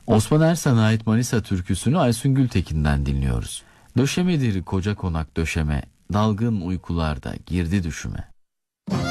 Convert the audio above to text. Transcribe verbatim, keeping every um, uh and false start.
Osman Ersen'e ait Manisa türküsünü Aysun Gültekin'den dinliyoruz. Döşemedir koca konak döşeme, dalgın uykularda girdi düşüme.